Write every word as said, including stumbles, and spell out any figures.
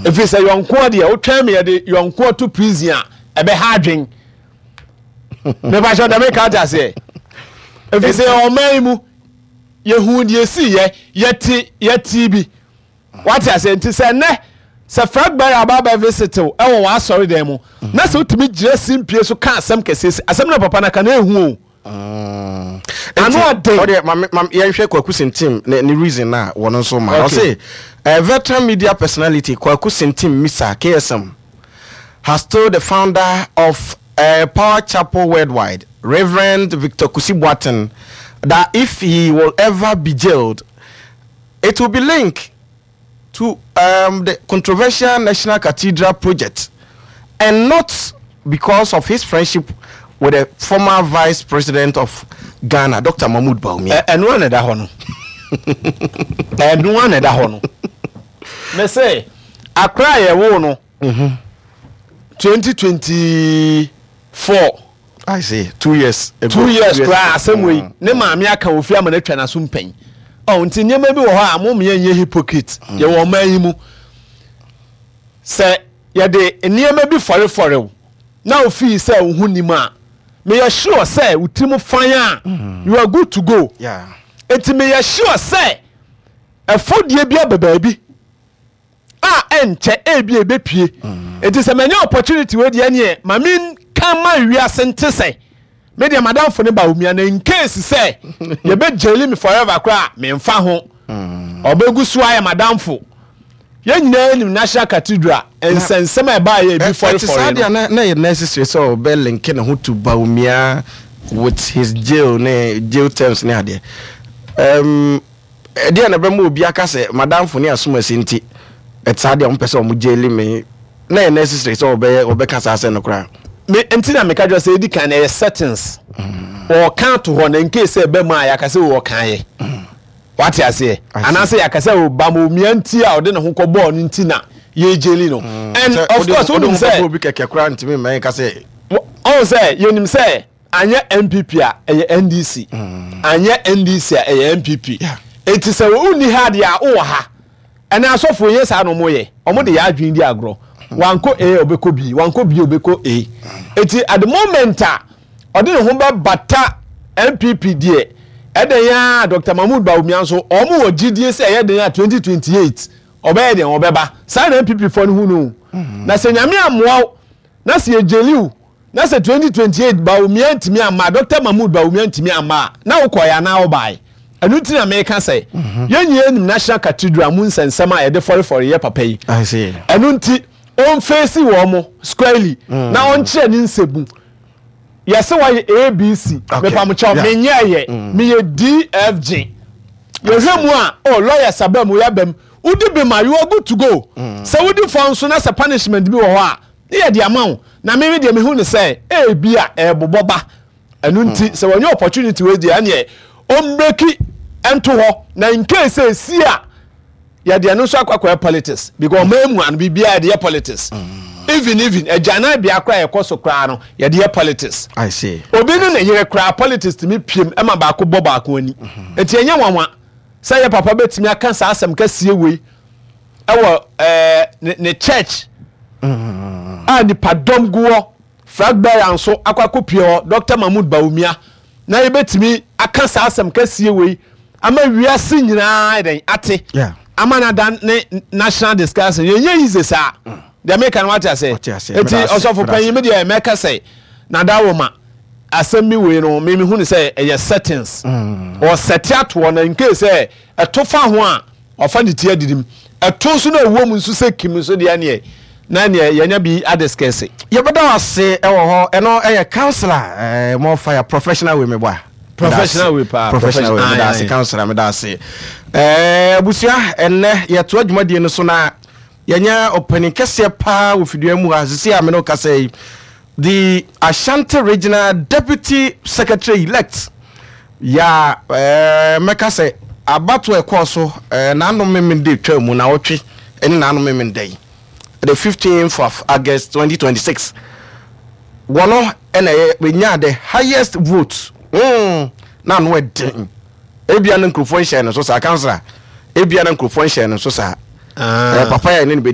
if you say yonko de o twa me de yonko to prison e be hadwen me ba sho da me ka ta say if you say o man mu yehu de si ye yeti yeti bi what I say nti say ne se frag by ababa visit e wo wa sorry dem mu na se utimi gire simpie so ka asem kese asem na papa na ka na ehu o Mm. Ano dey o dey mam mam yenhwe Kwaku Sentim ne reason na wono so ma o say a veteran media personality Kwaku Sentim Misa K S M has told the founder of uh, Power Chapel Worldwide, Reverend Victor Kusi-Boateng, that if he will ever be jailed, it will be linked to um, the controversial National Cathedral project, and not because of his friendship with the former Vice President of Ghana, Doctor Mahmoud Bawumia. And one of the hono. And one of the hono. Me say, I cry a wono. twenty twenty-four. I say two years. Ago. Two years cry same way. Ne ma me aka ofia ma na twa na so mpan. Oh, nti nyema bi wo ha amom ye nye hypocrite. Ye wo man yi mu. Se ye de nyema bi fore fore. Na ofi se wo hunima. Me you sure say utimu fire you are good to go. Yeah. Enti me you sure say e fodie bia baby. Ah enche e bia e bepie. Enti se many opportunity we de ane ma min kan ma wiase nte say. Me de madam fo ne ba umia na in case say ye be jeli me forever kra me mfa ho. Obegu so aye madam fo. Ye nyina ni National Cathedral en sensem e ba ye bi for for na na necessary so be link na ho to Bawumia with his jail ne jail terms ne ade um e dia na be mo obi aka se madam fo ne asoma senti etade am pese o mo jail me na necessary so be obe kasa ase no kra me entina me ka jo say edi kan e settings or count ho na in case e be ma ya ka se wo kan ye what I say and I say I can say Bawumia nti a ode ne ho kobo no nti na ye jeli no and of course we don't say obi keke kra nti me man ka say on say you nim say anye M P P a e N D C anye N D C a e M P P it is a uni had ya o ha and asofo yes ano mo ye omo de ya adwin di agro wanko A obeko B wanko B obeko A it at the moment a ode ne ho ba bata M P P die eden ya Doctor Mahmoud Bawumia so omo wo G D S e eden ya twenty twenty-eight obey den obeba sa na M P P for no hu no na se nyame amoa na se ejeliu na se twenty twenty-eight Bawumia ntimi ama Doctor Mahmoud Bawumia ntimi ama na wo koya na wo bai anu ti na me ka say yenye enim National Cathedral mun sensema e de for for ye papa yi I see anu nti on face wo mo squarely na on kire ni nsebu yes why A B C me pam cho me nyeye me ye D F G ye hwemu a oh lawyer sabam wo yabam udi be ma you are good to go say udi for so na sa punishment bi wo ho a ye de amawo na me me de me hu ne say e bi a e boboba anu nti say wonye opportunity we dey ane o mbeki ento ho na in case e si a ye de anu so akwakwaa politics because memu an bi bia de politics even even a jana bia kwa e koso kra no ye de politics I see obi no na yere kra politics to me piem e ma ba ko bo ba ko ani enti enye wanwa say ye papa betimi aka sa asem ka sie wei e wo eh ne church a ni padom guo fragbear anso akwako pie Doctor Mahmoud Bawumia na ye betimi aka sa asem ka sie wei ama wiase nyina den ate yeah ama na dan ne national discussion ye ye yize sa the American what I say eti also for pan media America say na da wo ma asem mi we no me me hu ne say e settings or set out one in case say e to fa ho a ofa ne tie didim e to so na wo mu nso se kim so de ane na ne yanya bi adiscuss ye beda ase e wo ho e no e counselor eh more fire professional we me boy professional we pa professional we me da ase counselor me da ase eh abusia enne ye to adwumadie no so na yanya opening kese pa wo fidua mu asisi ameno ka say the Ashanti Regional Deputy Secretary elect ya eh meka say abato ekoso eh na no memende twa mu na wotwe eni na no memende the fifteenth of August twenty twenty-six wono ena we nya the highest vote mm na no edin ebia na nkrofo nhye no so sa councilor ebia na nkrofo nhye no so sa ah papa ya ni